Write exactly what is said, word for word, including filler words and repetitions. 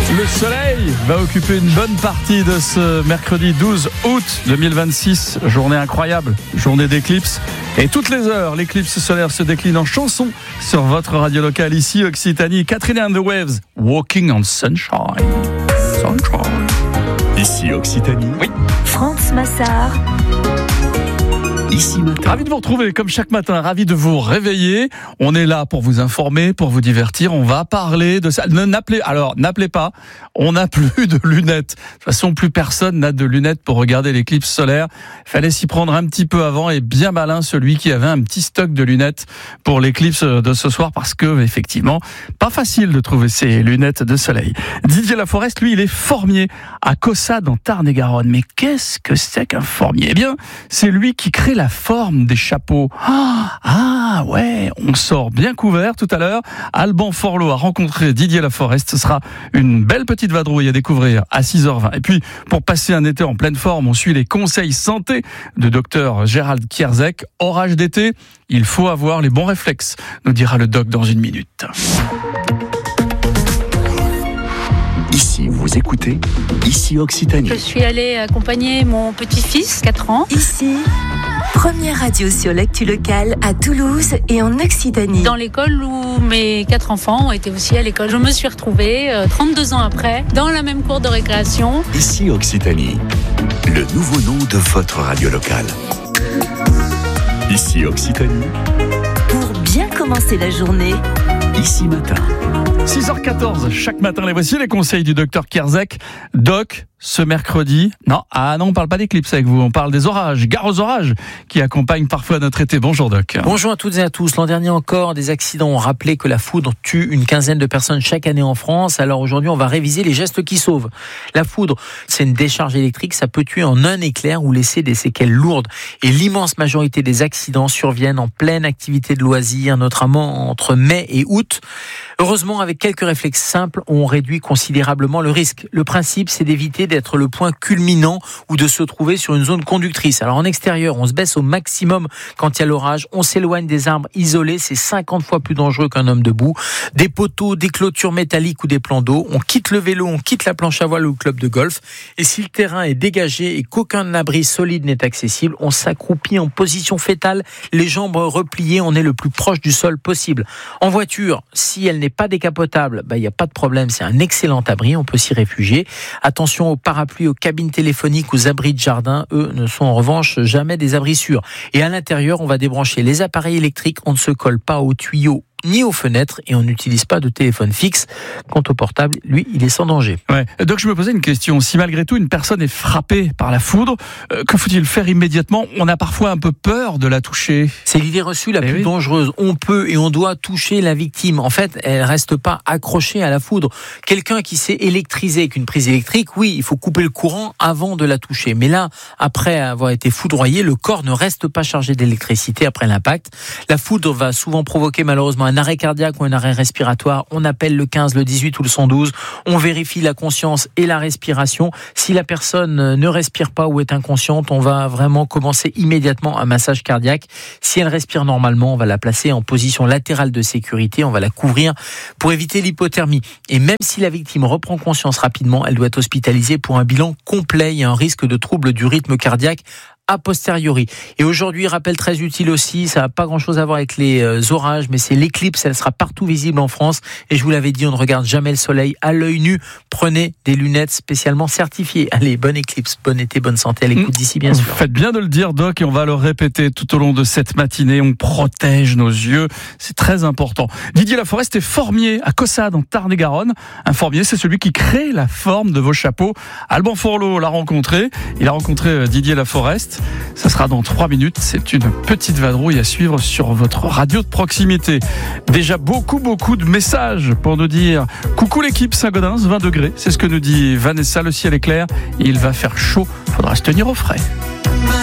Le soleil va occuper une bonne partie de ce mercredi douze août deux mille vingt-six. Journée incroyable, journée d'éclipse. Et toutes les heures, l'éclipse solaire se décline en chanson sur votre radio locale ici, Occitanie. Catherine and the Waves, Walking on Sunshine. Sunshine. Ici, Occitanie. Oui. France Massard. Ici matin. Ravi de vous retrouver comme chaque matin, ravi de vous réveiller. On est là pour vous informer, pour vous divertir. On va parler de ça. Ne, n'appelez, alors, n'appelez pas. On n'a plus de lunettes. De toute façon, plus personne n'a de lunettes pour regarder l'éclipse solaire. Il fallait s'y prendre un petit peu avant et bien malin celui qui avait un petit stock de lunettes pour l'éclipse de ce soir parce que, effectivement, pas facile de trouver ces lunettes de soleil. Didier Laforest, lui, il est formier à Caussade en Tarn-et-Garonne. Mais qu'est-ce que c'est qu'un formier? Eh bien, c'est lui qui crée la forme des chapeaux. Ah, ah ouais, on sort bien couvert tout à l'heure. Alban Forlot a rencontré Didier Laforest. Ce sera une belle petite vadrouille à découvrir à six heures vingt. Et puis, pour passer un été en pleine forme, on suit les conseils santé de docteur Gérald Kierzek. Orage d'été, il faut avoir les bons réflexes, nous dira le doc dans une minute. Ici, vous écoutez Ici Occitanie. Je suis allée accompagner mon petit-fils, quatre ans. Ici, première radio sur l'actu locale à Toulouse et en Occitanie. Dans l'école où mes quatre enfants ont été aussi à l'école. Je me suis retrouvée, euh, trente-deux ans après, dans la même cour de récréation. Ici Occitanie, le nouveau nom de votre radio locale. Ici Occitanie. Pour bien commencer la journée. Ici matin. six heures quatorze, chaque matin, les voici les conseils du docteur Kierzek. Doc, ce mercredi, non, ah non, on parle pas d'éclipse avec vous, on parle des orages, gare aux orages, qui accompagnent parfois notre été. Bonjour Doc. Bonjour à toutes et à tous. L'an dernier encore, des accidents ont rappelé que la foudre tue une quinzaine de personnes chaque année en France. Alors aujourd'hui, on va réviser les gestes qui sauvent. La foudre, c'est une décharge électrique, ça peut tuer en un éclair ou laisser des séquelles lourdes. Et l'immense majorité des accidents surviennent en pleine activité de loisirs, notamment entre mai et août. Heureusement, avec quelques réflexes simples, on réduit considérablement le risque. Le principe, c'est d'éviter d'être le point culminant ou de se trouver sur une zone conductrice. Alors en extérieur, on se baisse au maximum quand il y a l'orage, on s'éloigne des arbres isolés, c'est cinquante fois plus dangereux qu'un homme debout. Des poteaux, des clôtures métalliques ou des plans d'eau, on quitte le vélo, on quitte la planche à voile ou le club de golf. Et si le terrain est dégagé et qu'aucun abri solide n'est accessible, on s'accroupit en position fétale, les jambes repliées, on est le plus proche du sol possible. En voiture, si elle n'est pas décapotable, bah, il n'y a pas de problème, c'est un excellent abri, on peut s'y réfugier. Attention aux parapluies, aux cabines téléphoniques, aux abris de jardin, eux ne sont en revanche jamais des abris sûrs. Et à l'intérieur, on va débrancher les appareils électriques, on ne se colle pas aux tuyaux ni aux fenêtres et on n'utilise pas de téléphone fixe. Quant au portable, lui, il est sans danger. Ouais. Donc je me posais une question. Si malgré tout une personne est frappée par la foudre, euh, que faut-il faire immédiatement? On a parfois un peu peur de la toucher. C'est l'idée reçue la eh plus oui. dangereuse. On peut et on doit toucher la victime. En fait, elle reste pas accrochée à la foudre. Quelqu'un qui s'est électrisé avec une prise électrique, oui, il faut couper le courant avant de la toucher. Mais là, après avoir été foudroyé, le corps ne reste pas chargé d'électricité après l'impact. La foudre va souvent provoquer malheureusement un arrêt cardiaque ou un arrêt respiratoire. On appelle le quinze, le dix-huit ou le cent douze. On vérifie la conscience et la respiration. Si la personne ne respire pas ou est inconsciente, on va vraiment commencer immédiatement un massage cardiaque. Si elle respire normalement, on va la placer en position latérale de sécurité. On va la couvrir pour éviter l'hypothermie. Et même si la victime reprend conscience rapidement, elle doit être hospitalisée pour un bilan complet. Il y a un risque de trouble du rythme cardiaque a posteriori. Et aujourd'hui, rappel très utile aussi, ça n'a pas grand-chose à voir avec les euh, orages, mais c'est l'éclipse, elle sera partout visible en France. Et je vous l'avais dit, on ne regarde jamais le soleil à l'œil nu. Prenez des lunettes spécialement certifiées. Allez, bonne éclipse, bon été, bonne santé à l'écoute d'ici, bien sûr. Vous faites bien de le dire, Doc, et on va le répéter tout au long de cette matinée. On protège nos yeux, c'est très important. Didier Laforest est formier à Caussade, en Tarn-et-Garonne. Un formier, c'est celui qui crée la forme de vos chapeaux. Alban Forlot l'a rencontré. Il a rencontré Didier Laforest. Ça sera dans trois minutes. C'est une petite vadrouille à suivre sur votre radio de proximité. Déjà beaucoup, beaucoup de messages pour nous dire coucou l'équipe Saint-Gaudens, vingt degrés. C'est ce que nous dit Vanessa. Le ciel est clair. Il va faire chaud. Faudra se tenir au frais.